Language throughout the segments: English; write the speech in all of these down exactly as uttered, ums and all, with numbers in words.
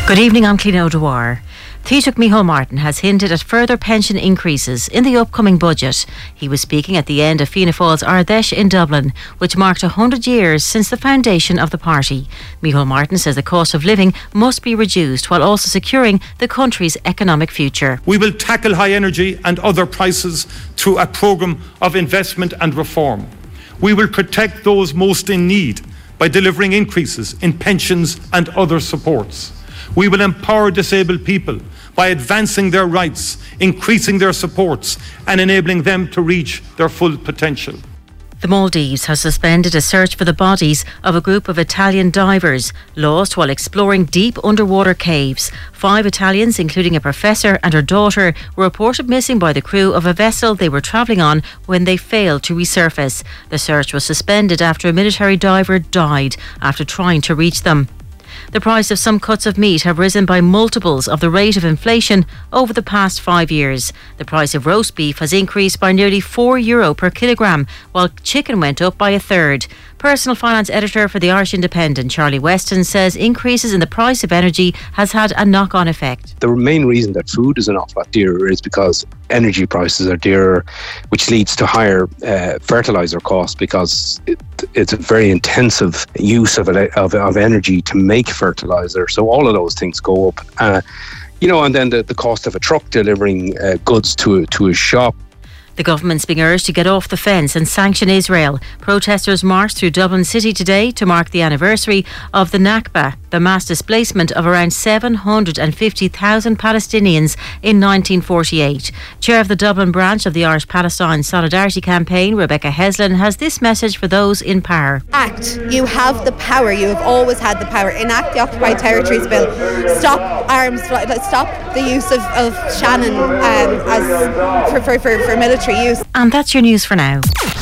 Good evening, I'm Clíona O'Dwyer. Taoiseach Micheál Martin has hinted at further pension increases in the upcoming budget. He was speaking at the end of Fianna Fáil's Ardèche in Dublin, which marked one hundred years since the foundation of the party. Micheál Martin says the cost of living must be reduced while also securing the country's economic future. We will tackle high energy and other prices through a programme of investment and reform. We will protect those most in need by delivering increases in pensions and other supports. We will empower disabled people by advancing their rights, increasing their supports and enabling them to reach their full potential. The Maldives has suspended a search for the bodies of a group of Italian divers lost while exploring deep underwater caves. Five Italians, including a professor and her daughter, were reported missing by the crew of a vessel they were travelling on when they failed to resurface. The search was suspended after a military diver died after trying to reach them. The price of some cuts of meat have risen by multiples of the rate of inflation over the past five years. The price of roast beef has increased by nearly four euro per kilogramme, while chicken went up by a third. Personal finance editor for the Irish Independent, Charlie Weston, says increases in the price of energy has had a knock-on effect. The main reason that food is an awful lot dearer is because energy prices are dearer, which leads to higher uh, fertiliser costs because it, it's a very intensive use of, it, of of energy to make fertiliser. So all of those things go up. Uh, you know, and then the, the cost of a truck delivering uh, goods to, to a shop. The government's being urged to get off the fence and sanction Israel. Protesters marched through Dublin City today to mark the anniversary of the Nakba, the mass displacement of around seven hundred fifty thousand Palestinians in nineteen forty-eight. Chair of the Dublin branch of the Irish Palestine Solidarity Campaign, Rebecca Heslin, has this message for those in power. Act. You have the power. You have always had the power. Enact the Occupied Territories Bill. Stop arms. Stop the use of, of Shannon um, as for, for, for, for military use. And that's your news for now.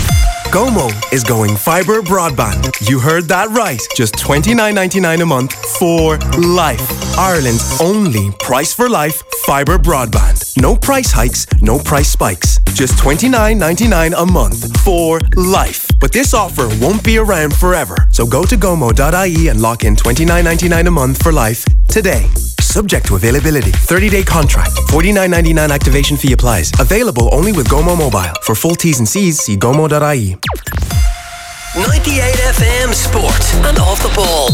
Gomo is going fibre broadband. You heard that right. Just twenty-nine ninety-nine a month for life. Ireland's only price for life fibre broadband. No price hikes, no price spikes. Just twenty-nine ninety-nine a month for life. But this offer won't be around forever. So go to gomo dot I E and lock in twenty-nine ninety-nine a month for life today. Subject to availability. thirty-day contract. forty-nine ninety-nine activation fee applies. Available only with Gomo Mobile. For full T's and C's, see gomo dot I E. ninety-eight F M Sport and Off the Ball.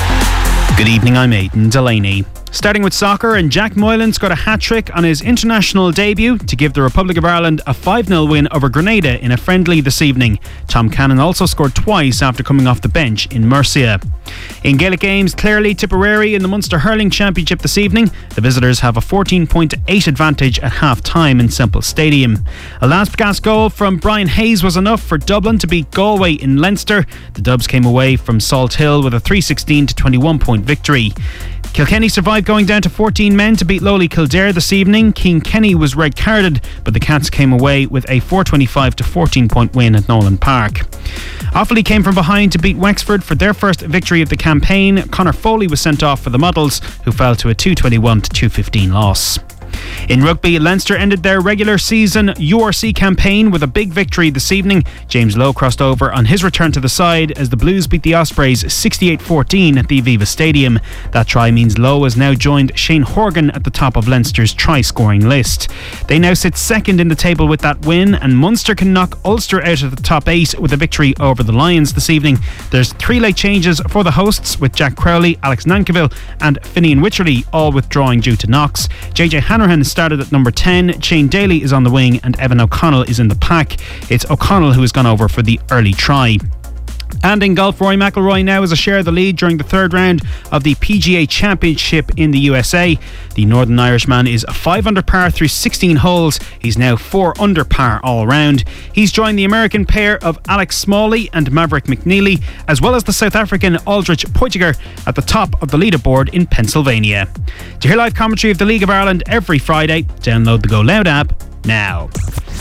Good evening, I'm Aidan Delaney. Starting with soccer, and Jack Moylan scored a hat-trick on his international debut to give the Republic of Ireland a five nil win over Grenada in a friendly this evening. Tom Cannon also scored twice after coming off the bench in Murcia. In Gaelic games, Clare Tipperary in the Munster Hurling Championship this evening. The visitors have a fourteen point eight advantage at half-time in Semple Stadium. A last gasp goal from Brian Hayes was enough for Dublin to beat Galway in Leinster. The Dubs came away from Salt Hill with a three sixteen to twenty-one point victory. Kilkenny survived going down to fourteen men to beat lowly Kildare this evening. Keane Kenny was red-carded, but the Cats came away with a four twenty-five to fourteen point win at Nolan Park. Offaly came from behind to beat Wexford for their first victory of the campaign. Connor Foley was sent off for the Models, who fell to a two twenty-one to two fifteen loss. In rugby, Leinster ended their regular season U R C campaign with a big victory this evening. James Lowe crossed over on his return to the side as the Blues beat the Ospreys sixty-eight fourteen at the Aviva Stadium. That try means Lowe has now joined Shane Horgan at the top of Leinster's try-scoring list. They now sit second in the table with that win, and Munster can knock Ulster out of the top eight with a victory over the Lions this evening. There's three late changes for the hosts, with Jack Crowley, Alex Nankivell and Finian Wycherley all withdrawing due to knocks. J J Hanrahan started at number ten, Shane Daly is on the wing and Evan O'Connell is in the pack. It's O'Connell who has gone over for the early try. And in golf, Rory McIlroy now has a share of the lead during the third round of the P G A Championship in the U S A. The Northern Irishman is five under par through sixteen holes. He's now four under par all round. He's joined the American pair of Alex Smalley and Maverick McNeely, as well as the South African Aldrich Poitiger at the top of the leaderboard in Pennsylvania. To hear live commentary of the League of Ireland every Friday, download the Go Loud app now.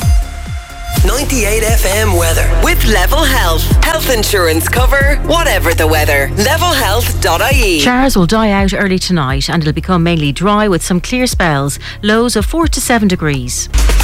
ninety-eight F M weather with Level Health. Health insurance cover, whatever the weather. level health dot I E. Showers will die out early tonight and it'll become mainly dry with some clear spells. Lows of four to seven degrees.